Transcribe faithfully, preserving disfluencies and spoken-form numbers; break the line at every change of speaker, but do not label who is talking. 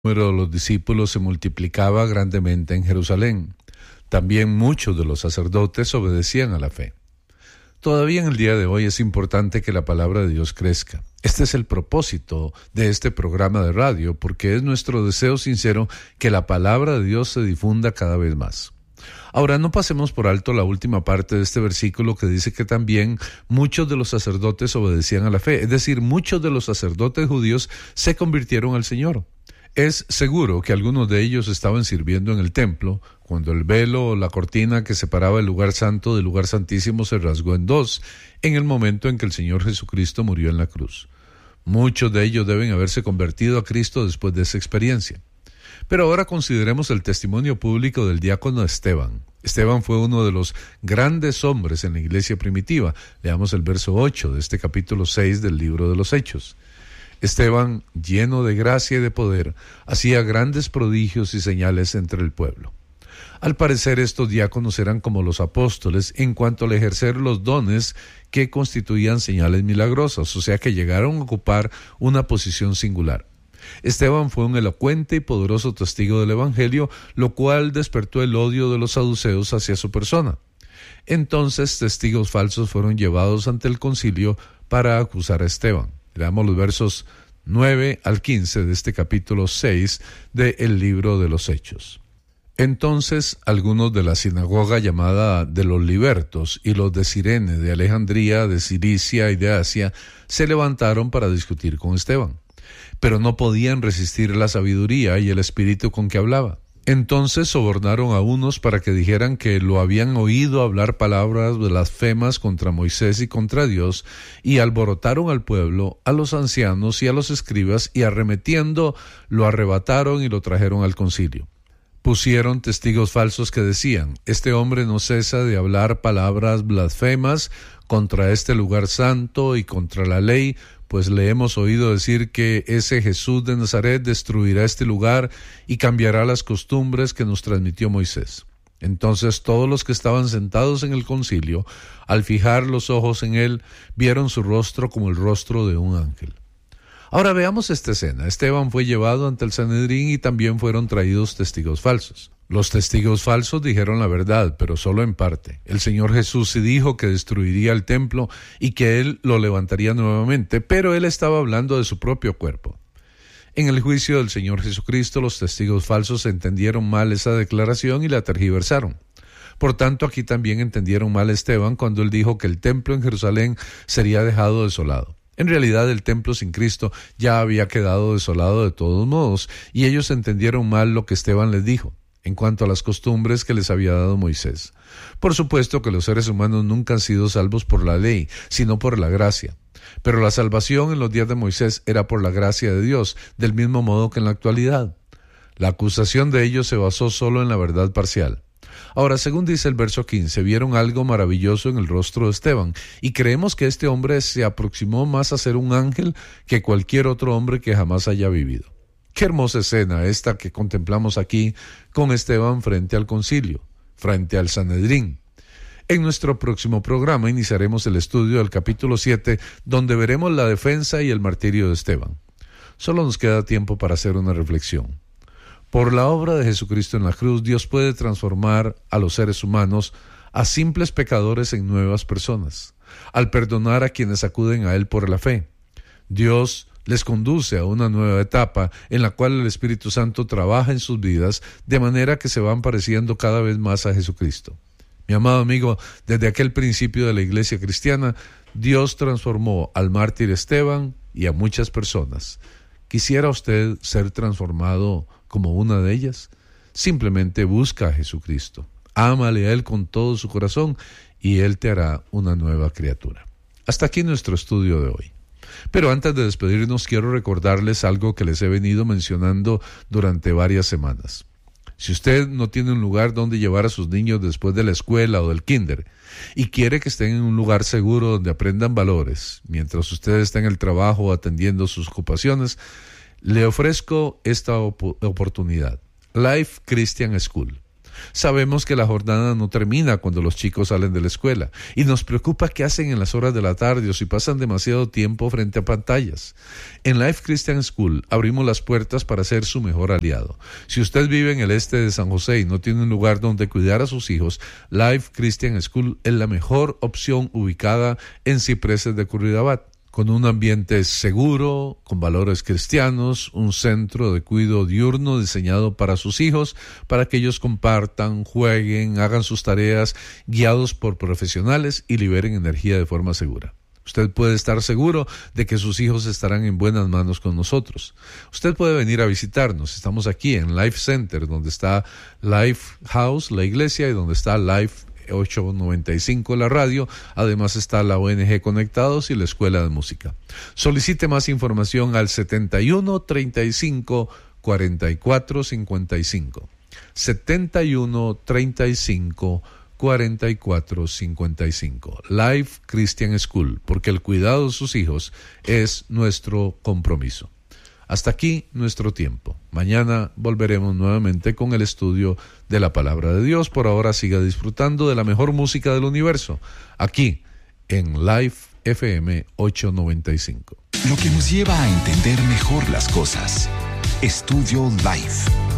El número de los discípulos se multiplicaba grandemente en Jerusalén. También muchos de los sacerdotes obedecían a la fe. Todavía en el día de hoy es importante que la palabra de Dios crezca. Este es el propósito de este programa de radio, porque es nuestro deseo sincero que la palabra de Dios se difunda cada vez más. Ahora, no pasemos por alto la última parte de este versículo que dice que también muchos de los sacerdotes obedecían a la fe, es decir, muchos de los sacerdotes judíos se convirtieron al Señor. Es seguro que algunos de ellos estaban sirviendo en el templo cuando el velo o la cortina que separaba el lugar santo del lugar santísimo se rasgó en dos, en el momento en que el Señor Jesucristo murió en la cruz. Muchos de ellos deben haberse convertido a Cristo después de esa experiencia. Pero ahora consideremos el testimonio público del diácono Esteban. Esteban fue uno de los grandes hombres en la iglesia primitiva. Leamos el verso ocho de este capítulo seis del libro de los Hechos. Esteban, lleno de gracia y de poder, hacía grandes prodigios y señales entre el pueblo. Al parecer, estos diáconos eran como los apóstoles en cuanto al ejercer los dones que constituían señales milagrosas, o sea que llegaron a ocupar una posición singular. Esteban fue un elocuente y poderoso testigo del Evangelio, lo cual despertó el odio de los saduceos hacia su persona. Entonces, testigos falsos fueron llevados ante el concilio para acusar a Esteban. Leamos los versos nueve al quince de este capítulo seis del libro de los Hechos. Entonces algunos de la sinagoga llamada de los libertos y los de Cirene, de Alejandría, de Cilicia y de Asia, se levantaron para discutir con Esteban, pero no podían resistir la sabiduría y el espíritu con que hablaba. Entonces sobornaron a unos para que dijeran que lo habían oído hablar palabras blasfemas contra Moisés y contra Dios, y alborotaron al pueblo, a los ancianos y a los escribas, y arremetiendo lo arrebataron y lo trajeron al concilio. Pusieron testigos falsos que decían: este hombre no cesa de hablar palabras blasfemas contra este lugar santo y contra la ley, pues le hemos oído decir que ese Jesús de Nazaret destruirá este lugar y cambiará las costumbres que nos transmitió Moisés. Entonces todos los que estaban sentados en el concilio, al fijar los ojos en él, vieron su rostro como el rostro de un ángel. Ahora veamos esta escena. Esteban fue llevado ante el Sanedrín y también fueron traídos testigos falsos. Los testigos falsos dijeron la verdad, pero solo en parte. El Señor Jesús sí dijo que destruiría el templo y que Él lo levantaría nuevamente, pero Él estaba hablando de su propio cuerpo. En el juicio del Señor Jesucristo, los testigos falsos entendieron mal esa declaración y la tergiversaron. Por tanto, aquí también entendieron mal a Esteban cuando él dijo que el templo en Jerusalén sería dejado desolado. En realidad, el templo sin Cristo ya había quedado desolado de todos modos, y ellos entendieron mal lo que Esteban les dijo en cuanto a las costumbres que les había dado Moisés. Por supuesto que los seres humanos nunca han sido salvos por la ley, sino por la gracia. Pero la salvación en los días de Moisés era por la gracia de Dios, del mismo modo que en la actualidad. La acusación de ellos se basó solo en la verdad parcial. Ahora, según dice el verso quince, vieron algo maravilloso en el rostro de Esteban, y creemos que este hombre se aproximó más a ser un ángel que cualquier otro hombre que jamás haya vivido. Qué hermosa escena esta que contemplamos aquí con Esteban frente al concilio, frente al Sanedrín. En nuestro próximo programa iniciaremos el estudio del capítulo siete, donde veremos la defensa y el martirio de Esteban. Solo nos queda tiempo para hacer una reflexión. Por la obra de Jesucristo en la cruz, Dios puede transformar a los seres humanos, a simples pecadores, en nuevas personas, al perdonar a quienes acuden a Él por la fe. Dios les conduce a una nueva etapa en la cual el Espíritu Santo trabaja en sus vidas de manera que se van pareciendo cada vez más a Jesucristo. Mi amado amigo, desde aquel principio de la iglesia cristiana, Dios transformó al mártir Esteban y a muchas personas. ¿Quisiera usted ser transformado como una de ellas? Simplemente busca a Jesucristo, ámale a Él con todo su corazón y Él te hará una nueva criatura. Hasta aquí nuestro estudio de hoy. Pero antes de despedirnos, quiero recordarles algo que les he venido mencionando durante varias semanas. Si usted no tiene un lugar donde llevar a sus niños después de la escuela o del kinder y quiere que estén en un lugar seguro donde aprendan valores, mientras usted está en el trabajo o atendiendo sus ocupaciones, le ofrezco esta op- oportunidad. Life Christian School. Sabemos que la jornada no termina cuando los chicos salen de la escuela y nos preocupa qué hacen en las horas de la tarde o si pasan demasiado tiempo frente a pantallas. En Life Christian School abrimos las puertas para ser su mejor aliado. Si usted vive en el este de San José y no tiene un lugar donde cuidar a sus hijos, Life Christian School es la mejor opción, ubicada en Cipreses de Curridabat, con un ambiente seguro, con valores cristianos, un centro de cuidado diurno diseñado para sus hijos, para que ellos compartan, jueguen, hagan sus tareas, guiados por profesionales y liberen energía de forma segura. Usted puede estar seguro de que sus hijos estarán en buenas manos con nosotros. Usted puede venir a visitarnos. Estamos aquí en Life Center, donde está Life House, la iglesia, y donde está Life ochocientos noventa y cinco la radio. Además está la O N G Conectados y la Escuela de Música. Solicite más información al setenta y uno, treinta y cinco, cuarenta y cuatro, cincuenta y cinco. setenta y uno, treinta y cinco, cuarenta y cuatro, cincuenta y cinco. Life Christian School, porque el cuidado de sus hijos es nuestro compromiso. Hasta aquí nuestro tiempo. Mañana volveremos nuevamente con el estudio de la Palabra de Dios. Por ahora siga disfrutando de la mejor música del universo, aquí en Life F M ochocientos noventa y cinco.
Lo que nos lleva a entender mejor las cosas. Estudio Life.